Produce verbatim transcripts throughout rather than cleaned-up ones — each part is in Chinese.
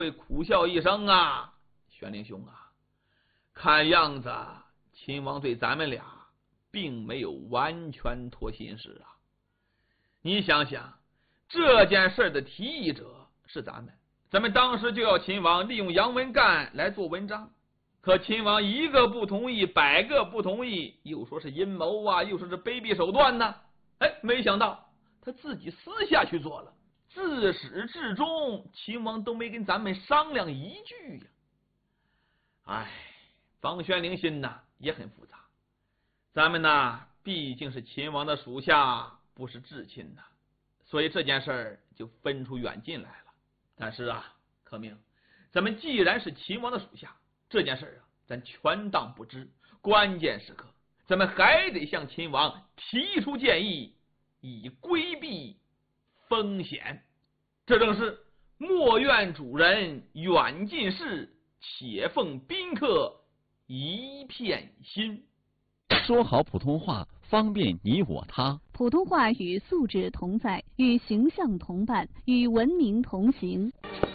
会苦笑一声啊，玄灵兄啊，看样子秦王对咱们俩并没有完全脱心事啊。你想想，这件事的提议者是咱们，咱们当时就要秦王利用杨文干来做文章，可秦王一个不同意，百个不同意，又说是阴谋啊，又说是卑鄙手段呢。哎，没想到他自己私下去做了，自始至终秦王都没跟咱们商量一句呀。哎，方玄龄心呐也很复杂，咱们呐毕竟是秦王的属下，不是至亲呐，所以这件事儿就分出远近来了。但是啊，可明，咱们既然是秦王的属下，这件事啊咱全当不知，关键时刻咱们还得向秦王提出建议，以规避风险。这正是莫怨主人远近事，且奉宾客一片心。 说好普通话，方便你我他。 普通话与素质同在，与形象同伴，与文明同行。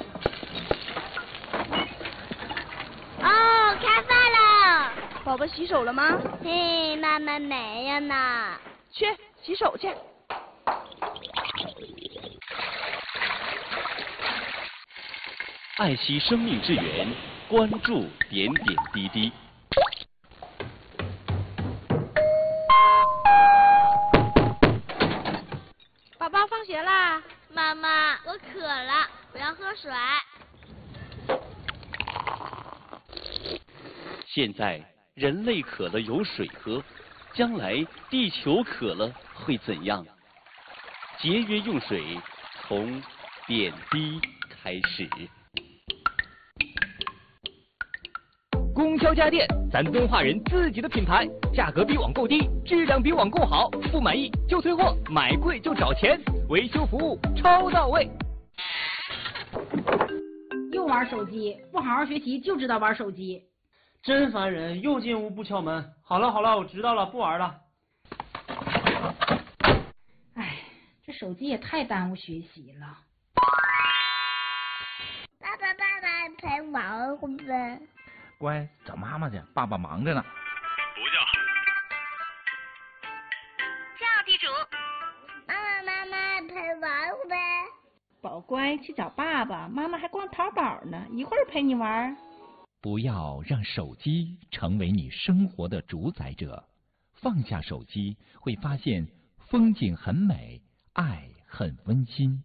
哦，开饭了！ 宝宝洗手了吗？ 嘿，妈妈没有呢。 去洗手去。 爱惜生命之源，关注点点滴滴。 宝宝放学啦。 妈妈，我渴了，我要喝水。 现在人类渴了有水喝，将来地球渴了会怎样？节约用水，从点滴开始。 供销家电，咱敦化人自己的品牌，价格比网购低，质量比网购好，不满意就退货，买贵就找钱，维修服务超到位。 又玩手机，不好好学习就知道玩手机， 真烦人！又进屋不敲门。好了好了，我知道了，不玩了。 哎，这手机也太耽误学习了。 爸爸爸爸陪玩会呗。 乖，找妈妈去，爸爸忙着呢。 不叫。 叫地主。妈妈妈妈陪玩会呗。 宝乖，去找爸爸，妈妈还逛淘宝呢，一会儿陪你玩。 不要让手机成为你生活的主宰者，放下手机，会发现风景很美，爱很温馨。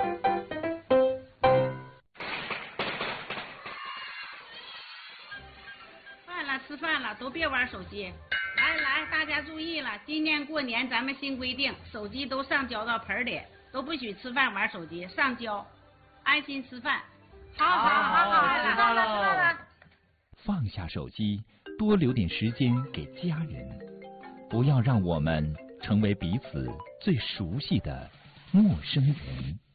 吃饭了，都别玩手机。来来，大家注意了，今年过年咱们新规定，手机都上交到盆里，都不许吃饭玩手机，上交，安心吃饭。好好好好， 知道了。 放下手机，多留点时间给家人，不要让我们成为彼此最熟悉的陌生人。